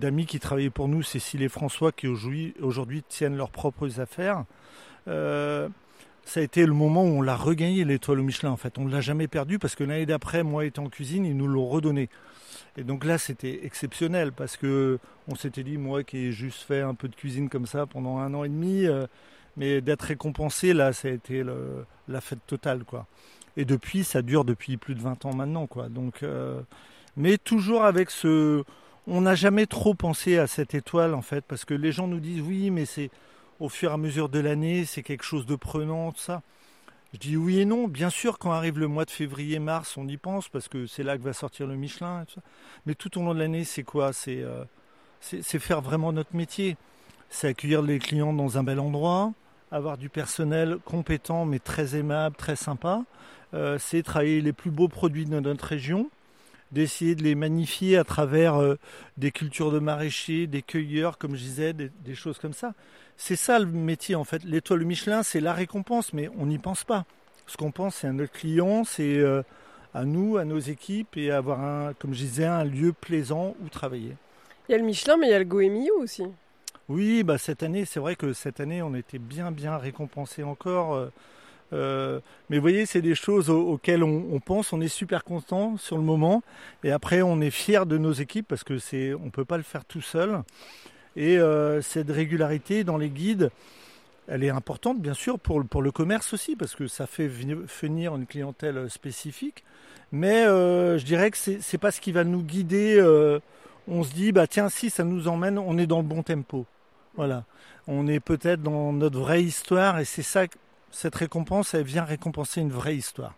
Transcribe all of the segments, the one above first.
d'amis qui travaillaient pour nous, Cécile et François, qui aujourd'hui tiennent leurs propres affaires. Ça a été le moment où on l'a regagné, l'étoile au Michelin, en fait. On ne l'a jamais perdu parce que l'année d'après, moi étant en cuisine, ils nous l'ont redonné. Et donc là, c'était exceptionnel parce que on s'était dit, moi qui ai juste fait un peu de cuisine comme ça pendant 1 an et demi, mais d'être récompensé, là, ça a été la fête totale, quoi. Et depuis, ça dure depuis plus de 20 ans maintenant, quoi. Donc, mais toujours avec ce... On n'a jamais trop pensé à cette étoile, en fait, parce que les gens nous disent, oui, mais c'est au fur et à mesure de l'année, c'est quelque chose de prenant, tout ça. Je dis oui et non. Bien sûr, quand arrive le mois de février-mars, on y pense, parce que c'est là que va sortir le Michelin, et tout ça. Mais tout au long de l'année, c'est quoi? C'est faire vraiment notre métier. C'est accueillir les clients dans un bel endroit, avoir du personnel compétent, mais très aimable, très sympa. C'est travailler les plus beaux produits de notre région, d'essayer de les magnifier à travers des cultures de maraîchers, des cueilleurs, comme je disais, des choses comme ça. C'est ça le métier en fait. L'étoile Michelin, c'est la récompense, mais on n'y pense pas. Ce qu'on pense, c'est à notre client, c'est à nous, à nos équipes, et avoir, comme je disais, un lieu plaisant où travailler. Il y a le Michelin, mais il y a le Goemio aussi. Oui, bah cette année, c'est vrai que cette année, on était bien récompensés encore. Mais vous voyez, c'est des choses auxquelles on pense, on est super content sur le moment, et après on est fier de nos équipes parce que on peut pas le faire tout seul. Et cette régularité dans les guides, elle est importante bien sûr pour le commerce aussi parce que ça fait venir une clientèle spécifique. Mais je dirais que c'est pas ce qui va nous guider. On se dit bah tiens si ça nous emmène, on est dans le bon tempo. Voilà, on est peut-être dans notre vraie histoire et c'est ça. Cette récompense, elle vient récompenser une vraie histoire.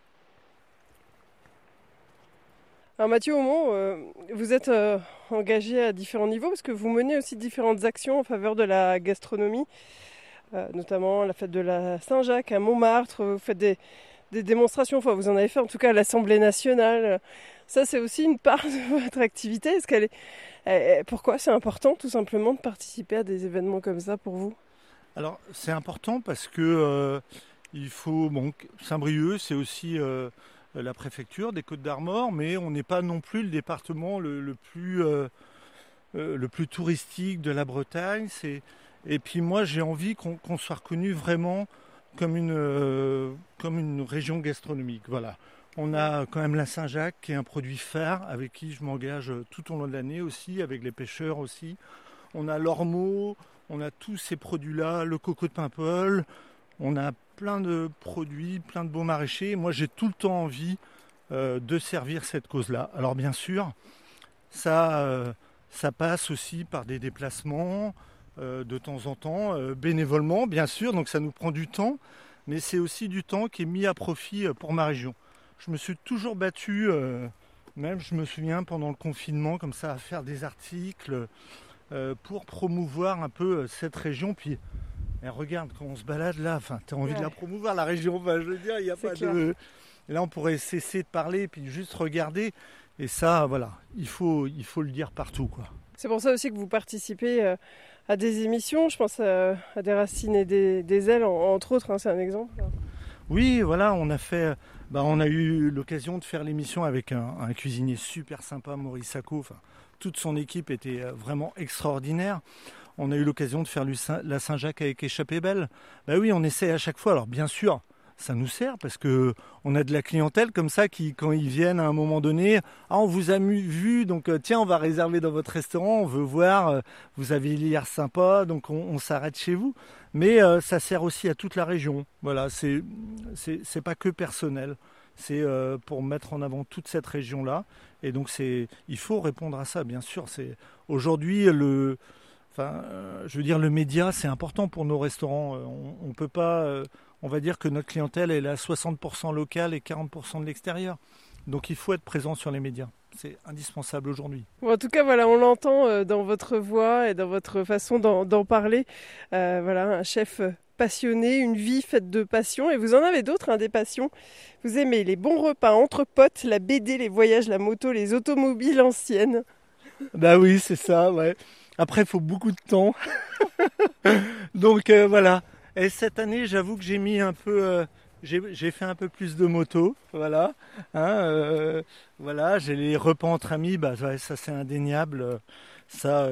Alors Mathieu Aumont, vous êtes engagé à différents niveaux parce que vous menez aussi différentes actions en faveur de la gastronomie, notamment la fête de la Saint-Jacques à Montmartre. Vous faites des démonstrations, enfin vous en avez fait en tout cas à l'Assemblée nationale. Ça c'est aussi une part de votre activité. Pourquoi c'est important tout simplement de participer à des événements comme ça pour vous ? Alors c'est important parce que il faut Saint-Brieuc, c'est aussi la préfecture des Côtes-d'Armor, mais on n'est pas non plus le département le plus touristique de la Bretagne. Et puis moi j'ai envie qu'on soit reconnu vraiment comme une région gastronomique. Voilà. On a quand même la Saint-Jacques qui est un produit phare avec qui je m'engage tout au long de l'année aussi, avec les pêcheurs aussi. On a l'ormeau. On a tous ces produits-là, le coco de Paimpol, on a plein de produits, plein de beaux maraîchers. Moi, j'ai tout le temps envie de servir cette cause-là. Alors, bien sûr, ça passe aussi par des déplacements de temps en temps, bénévolement, bien sûr. Donc, ça nous prend du temps, mais c'est aussi du temps qui est mis à profit pour ma région. Je me suis toujours battu, même je me souviens pendant le confinement, comme ça, à faire des articles pour promouvoir un peu cette région. Puis regarde, quand on se balade là, tu as envie de la promouvoir, la région. Je veux dire, il n'y a pas clair. Là, on pourrait cesser de parler et puis juste regarder. Et ça, voilà, il faut le dire partout, quoi. C'est pour ça aussi que vous participez à des émissions. Je pense à des racines et des ailes, entre autres, hein, c'est un exemple. Oui, voilà, on a eu l'occasion de faire l'émission avec un cuisinier super sympa, Maurice Sacco. Toute son équipe était vraiment extraordinaire. On a eu l'occasion de faire la Saint-Jacques avec Échappée Belle. Ben oui, on essaie à chaque fois. Alors bien sûr, ça nous sert parce qu'on a de la clientèle comme ça qui, quand ils viennent à un moment donné, on vous a vu, donc tiens, on va réserver dans votre restaurant, on veut voir, vous avez l'air sympa, donc on s'arrête chez vous. Mais ça sert aussi à toute la région. Voilà, c'est pas que personnel. C'est pour mettre en avant toute cette région-là. Et donc, il faut répondre à ça, bien sûr. Aujourd'hui, le média, c'est important pour nos restaurants. On peut pas... on va dire que notre clientèle, elle est à 60% locale et 40% de l'extérieur. Donc, il faut être présent sur les médias. C'est indispensable aujourd'hui. En tout cas, voilà, on l'entend dans votre voix et dans votre façon d'en parler. Voilà, un chef passionné, une vie faite de passion. Et vous en avez d'autres, hein, des passions. Vous aimez les bons repas entre potes, la BD, les voyages, la moto, les automobiles anciennes. Bah oui, c'est ça, ouais. Après, il faut beaucoup de temps. Donc voilà. Et cette année, j'avoue que j'ai mis un peu... j'ai fait un peu plus de moto, voilà. Voilà, j'ai les repas entre amis, bah ça c'est indéniable. Ça,